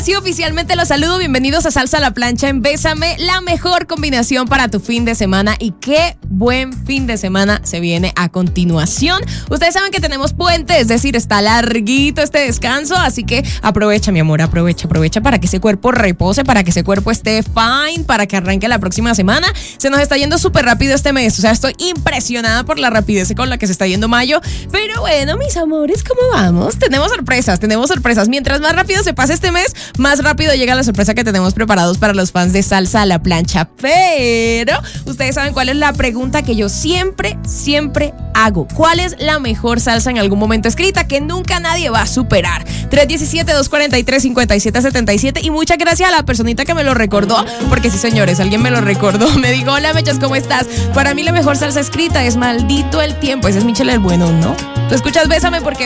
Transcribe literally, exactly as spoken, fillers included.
sí, oficialmente los saludo. Bienvenidos a Salsa a la Plancha en Bésame, la mejor combinación para tu fin de semana. Y qué buen fin de semana se viene a continuación. Ustedes saben que tenemos puente, es decir, está larguito este descanso, así que aprovecha, mi amor, aprovecha, aprovecha para que ese cuerpo repose, para que ese cuerpo esté fine, para que arranque la próxima semana. Se nos está yendo súper rápido este mes, o sea, estoy impresionada por la rapidez con la que se está yendo mayo. Pero bueno, mis amores, ¿cómo vamos? Tenemos sorpresas, tenemos sorpresas. Mientras más rápido se pase este mes, más rápido llega la sorpresa que tenemos preparados para los fans de Salsa a la Plancha. Pero ustedes saben cuál es la pregunta que yo siempre, siempre hago. ¿Cuál es la mejor salsa en algún momento escrita que nunca nadie va a superar? tres uno siete, dos cuatro tres, cinco siete siete siete. Y muchas gracias a la personita que me lo recordó, porque sí, señores, alguien me lo recordó. Me dijo, hola, Mechas, ¿cómo estás? Para mí la mejor salsa escrita es Maldito el Tiempo. Ese es Michelle el Bueno, ¿no? Tú escuchas Bésame porque